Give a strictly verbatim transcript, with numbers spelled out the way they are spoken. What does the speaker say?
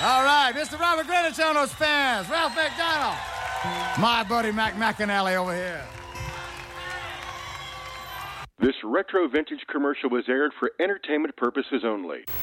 All right, Mister Robert Greenwich on those fans. Ralph McDonald. My buddy Mac McAnally over here. This retro vintage commercial was aired for entertainment purposes only.